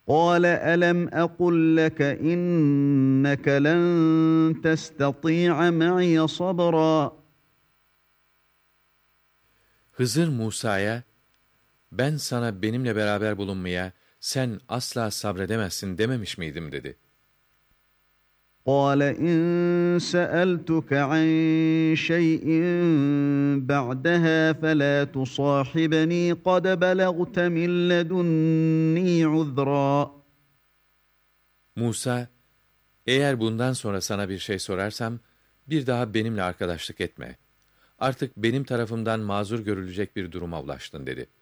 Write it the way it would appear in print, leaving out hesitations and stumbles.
قال ألم أقل لك إنك لن تستطيع معي صبرا. Hızır Musa'ya, ben sana benimle beraber bulunmaya sen asla sabredemezsin dememiş miydim dedi. قال إن سألتك عن شيء بعدها فلا تصاحبني قد بلغت من لدني عذرا. Musa, eğer bundan sonra sana bir şey sorarsam, bir daha benimle arkadaşlık etme. Artık benim tarafımdan mazur görülecek bir duruma ulaştın dedi.